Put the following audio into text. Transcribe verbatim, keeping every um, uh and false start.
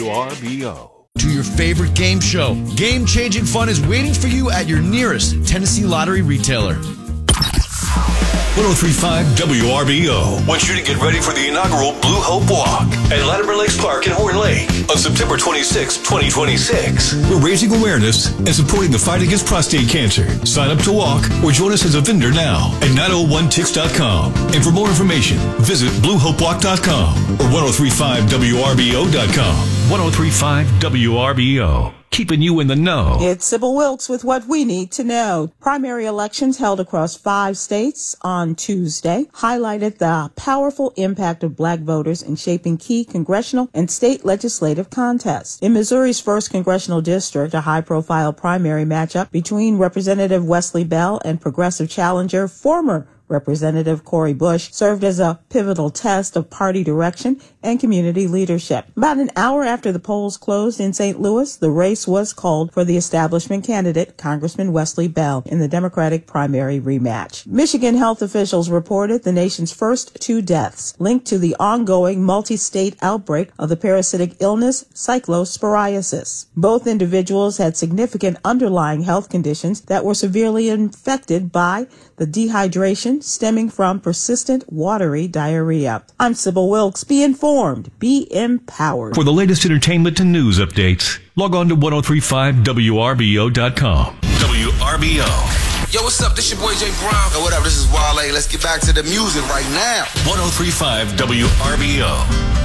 W R B O. To your favorite game show. Game-changing fun is waiting for you at your nearest Tennessee Lottery retailer. one oh three point five W R B O wants you to get ready for the inaugural Blue Hope Walk at Latimer Lakes Park in Horn Lake on September twenty-sixth, twenty twenty-six. We're raising awareness and supporting the fight against prostate cancer. Sign up to walk or join us as a vendor now at nine oh one tix dot com. And for more information, visit blue hope walk dot com or ten thirty-five W R B O dot com. ten thirty-five W R B O. Keeping you in the know. It's Sybil Wilkes with what we need to know. Primary elections held across five states on Tuesday highlighted the powerful impact of black voters in shaping key congressional and state legislative contests. In Missouri's first congressional district, a high-profile primary matchup between Representative Wesley Bell and progressive challenger former Representative Cori Bush served as a pivotal test of party direction and community leadership. About an hour after the polls closed in Saint Louis, the race was called for the establishment candidate, Congressman Wesley Bell, in the Democratic primary rematch. Michigan health officials reported the nation's first two deaths linked to the ongoing multi-state outbreak of the parasitic illness cyclosporiasis. Both individuals had significant underlying health conditions that were severely infected by the dehydration stemming from persistent watery diarrhea. I'm Sybil Wilkes. Be informed. Be empowered. For the latest entertainment and news updates, log on to ten thirty-five W R B O dot com. W R B O. Yo, what's up? This your boy Jay Brown. Yo, what up? This is Wale. Let's get back to the music right now. ten thirty-five W R B O.